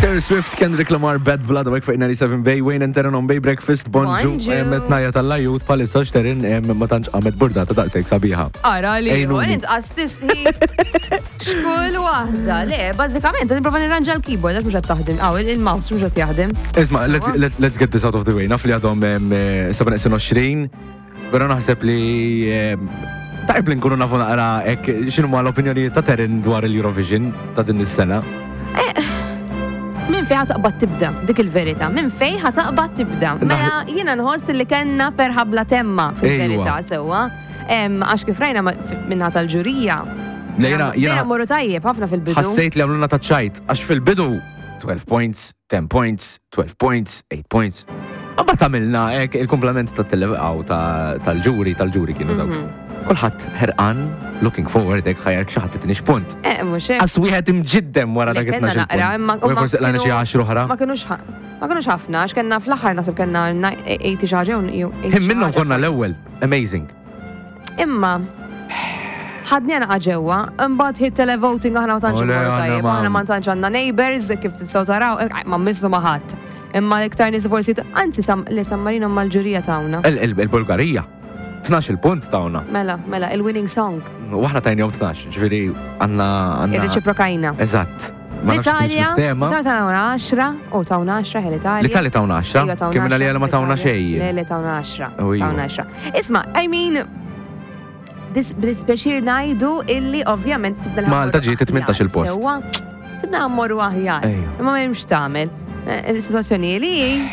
Taylor Swift, Kendrick Lamar, Bad Blood, għek fejn 97 Bay, Wayne and Teron on Bay Breakfast, Bonju, metnajja tal-lajut, palissa xterin, ma tanċ għamet burdata daqseg sabiħa. Ara li, għanint għastisħi. Xkull wahda, le, bazzikament, niprofa nirranġa l-keyboard, għax mux taħdim, il-mouse mux jaħdim. Isma, let's get this out of the way. Naf li għadhom 27, pero naħseb li tajb li nkunu nafu naqra xinu ma l-opinjoni ta' Terin dwar il-Eurovision ta' din is-sena. Min fej ħataqbad tibda, dik il-verita. Min fej ħataqbad tibda. Mela jiena nħoss li kenna ferħa bla temma fil-verita sewa. Għax kif rajna minna tal-ġurija. Jena morru tajjeb ħafna fil-bidu. Ħassejt li għamluna taċċajt, għax fil-bidu 12 points, 10 points, 12 points, 8 points. Għabba tamilna il-komplement tal-ġuri kienu dawk. Kulħadd ħerqan, looking forward, ħajjark xaħat t-tinix punt. Għas wieħed imġiddem wara dak it-12 punt. U forse l-għana xie 10 ħara. Ma kienux ħafna, għax kena fl-axar nasib kena 80 xaġa. Minnom konna l-ewel, amazing. Imma, ħadni għana għagħewa, mbagħad hit televoting aħna ma tantx morru tajjeb, aħna ma tantx għandna neighbors, kif tistgħu taraw, ma missu ma ħadd. Imma l-iktar nies forsi anzi li San-Marino mal-ġurija tawna. Il-Bulgarija. 12 il-punt tawna. Mela, il-winning song. Waħna tajni jom 12, ġviri għanna. Ir-reċiprokajna. Eżatt. L-Italja, tawna 10, u tawna 10 l-Italja. L-Italja tawna 10? Kim li ma tawna xej. Le, tawna 10. Tawna 10. Isma, I mean, dispeċir najdu illi ovvjament sibna l-ħamur. Malta ġiet 18 il-post. Sibna għammurru aħjar. Ma memx tamil. Il-situazzjoni li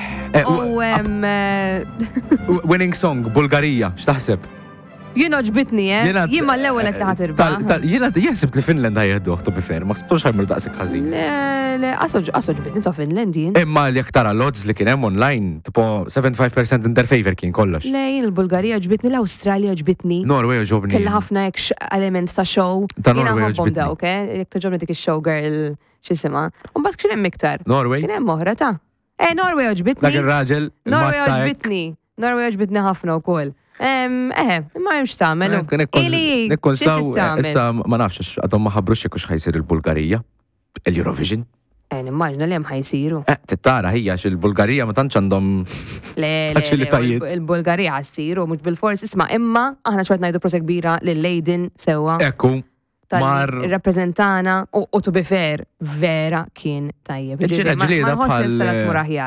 winning song, Bulgarija, x'taħseb? Jina ġbitni, jima l-ewel li ħatirba. Jina jesibt li Finland ħajjeddu to be fair, ma xbtux ħajmur daqsik ħazin. Le, għaso ġbitni ta' Finland jien. Imma li jaktara l-odds li kien hemm online, tipo 75% in their favor kien kollox. Le, jien il-Bulgarija ġbitni, l-Awstralja ġbitni. Norway ġobni. Kella ħafna elements ta' show. Ta' Norway ġbitni. Jek taġobni dik il-showgirl xisima. Unbat kien hemm iktar. Norway? Kien hemm oħra ta' Norway ġbitni. Dak il-raġel. Norway ġbitni ħafna wkoll. Ma jemx tamel. Nekkonstaw, issa ma nafx, għadhom ma ħabrux jekux ħajsir il-Bulgarija, il-Eurovision. Immaġna li hemm ħajsiru. Tittara hija il-Bulgarija ma tantx għandhom faċilitajiet. Il-Bulgarija ħassiru, mhux bil-fors isma' imma aħna ċort ngħidu prosa kbira lil Leiden sewwa. Ekku. Tal-rappresentana u to be fair, vera kien tajjeb. Ġilida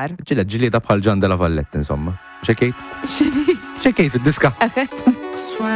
bħal Ġan della Valletta, insomma. Xekejt? Xekejt fid-diska.